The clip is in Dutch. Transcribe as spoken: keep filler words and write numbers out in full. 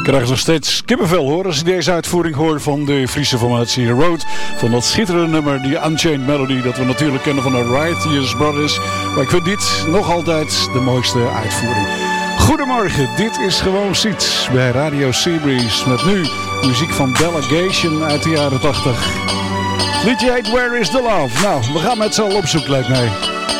krijg nog steeds kippenvel hoor als je deze uitvoering hoort van de Friese formatie Road. Van dat schitterende nummer, die Unchained Melody, dat we natuurlijk kennen van de Righteous Brothers. Maar ik vind dit nog altijd de mooiste uitvoering. Goedemorgen, dit is Gewoon Siets bij Radio Seabreeze. Met nu muziek van Delegation uit de jaren tachtig. Liedje heet Where is the Love? Nou, we gaan met z'n allen op zoek, lijkt mij.